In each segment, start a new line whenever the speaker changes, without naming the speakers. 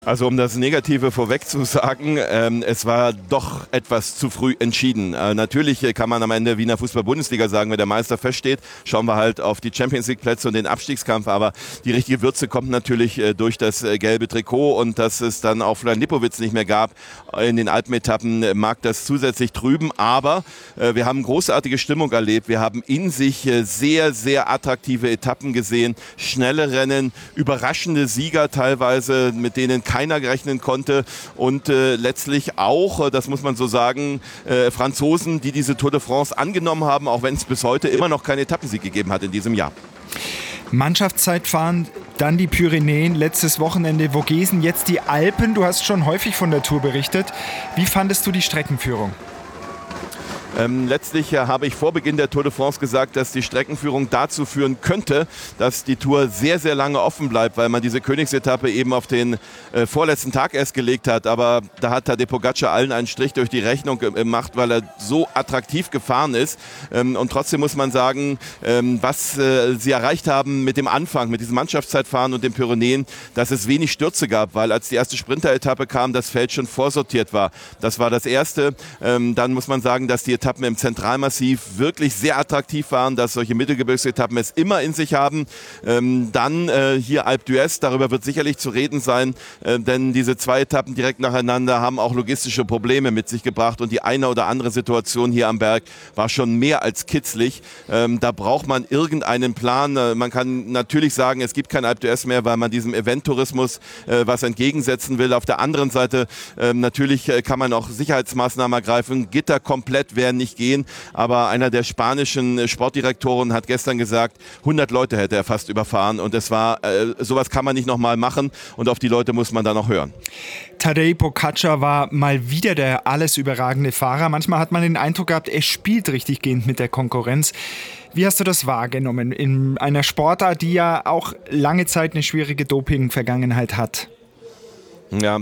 Also um das Negative vorweg zu sagen, es war doch etwas zu früh entschieden. Natürlich kann man am Ende Wiener Fußball-Bundesliga sagen, wenn der Meister feststeht, schauen wir halt auf die Champions-League-Plätze und den Abstiegskampf, aber die richtige Würze kommt natürlich durch das gelbe Trikot und dass es dann auch Florian Lipowitz nicht mehr gab in den Alpenetappen, mag das zusätzlich trüben, aber wir haben großartige Stimmung erlebt, wir haben in sich sehr, sehr attraktive Etappen gesehen, schnelle Rennen, überraschende Sieger teilweise, mit denen keiner rechnen konnte und letztlich auch, das muss man so sagen, Franzosen, die diese Tour de France angenommen haben, auch wenn es bis heute immer noch keinen Etappensieg gegeben hat in diesem Jahr.
Mannschaftszeitfahren, dann die Pyrenäen, letztes Wochenende Vogesen, jetzt die Alpen. Du hast schon häufig von der Tour berichtet. Wie fandest du die Streckenführung?
Letztlich habe ich vor Beginn der Tour de France gesagt, dass die Streckenführung dazu führen könnte, dass die Tour sehr, sehr lange offen bleibt, weil man diese Königsetappe eben auf den vorletzten Tag erst gelegt hat. Aber da hat Tadej Pogačar allen einen Strich durch die Rechnung gemacht, weil er so attraktiv gefahren ist. Und trotzdem muss man sagen, was sie erreicht haben mit dem Anfang, mit diesem Mannschaftszeitfahren und den Pyrenäen, dass es wenig Stürze gab, weil als die erste Sprinter-Etappe kam, das Feld schon vorsortiert war. Das war das Erste. Dann muss man sagen, dass die Etappen im Zentralmassiv wirklich sehr attraktiv waren, dass solche Mittelgebirgsetappen es immer in sich haben. Dann hier Alpe d'Huez, darüber wird sicherlich zu reden sein, denn diese zwei Etappen direkt nacheinander haben auch logistische Probleme mit sich gebracht und die eine oder andere Situation hier am Berg war schon mehr als kitzlig. Da braucht man irgendeinen Plan. Man kann natürlich sagen, es gibt kein Alpe d'Huez mehr, weil man diesem Eventtourismus was entgegensetzen will. Auf der anderen Seite natürlich kann man auch Sicherheitsmaßnahmen ergreifen. Gitter komplett werden nicht gehen, aber einer der spanischen Sportdirektoren hat gestern gesagt, 100 Leute hätte er fast überfahren und es war, sowas kann man nicht nochmal machen und auf die Leute muss man dann noch hören.
Tadej Pogačar war mal wieder der alles überragende Fahrer. Manchmal hat man den Eindruck gehabt, er spielt richtig gehend mit der Konkurrenz. Wie hast du das wahrgenommen in einer Sportart, die ja auch lange Zeit eine schwierige Doping-Vergangenheit hat?
Ja,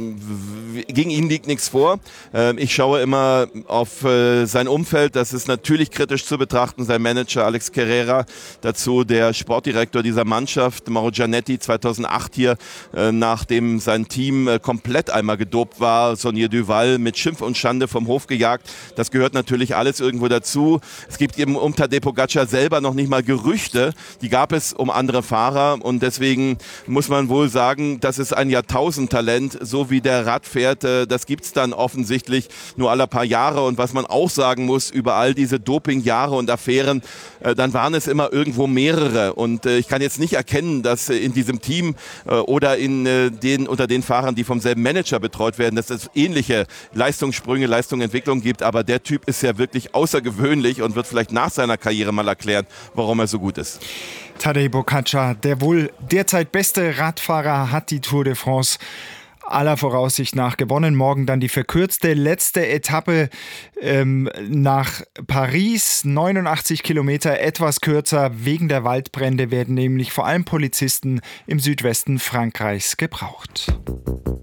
gegen ihn liegt nichts vor. Ich schaue immer auf sein Umfeld. Das ist natürlich kritisch zu betrachten. Sein Manager Alex Carrera, dazu der Sportdirektor dieser Mannschaft, Mauro Gianetti, 2008 hier, nachdem sein Team komplett einmal gedopt war, Sonnier Duval mit Schimpf und Schande vom Hof gejagt. Das gehört natürlich alles irgendwo dazu. Es gibt eben um Tadej Pogačar selber noch nicht mal Gerüchte. Die gab es um andere Fahrer und deswegen muss man wohl sagen, das ist ein Jahrtausendtalent. So wie der Rad fährt, das gibt es dann offensichtlich nur alle paar Jahre. Und was man auch sagen muss, über all diese Dopingjahre und Affären, dann waren es immer irgendwo mehrere. Und ich kann jetzt nicht erkennen, dass in diesem Team oder unter den Fahrern, die vom selben Manager betreut werden, dass es ähnliche Leistungssprünge, Leistungsentwicklung gibt. Aber der Typ ist ja wirklich außergewöhnlich und wird vielleicht nach seiner Karriere mal erklären, warum er so gut ist.
Tadej Pogačar, der wohl derzeit beste Radfahrer, hat die Tour de France aller Voraussicht nach gewonnen. Morgen dann die verkürzte letzte Etappe nach Paris. 89 Kilometer, etwas kürzer. Wegen der Waldbrände werden nämlich vor allem Polizisten im Südwesten Frankreichs gebraucht.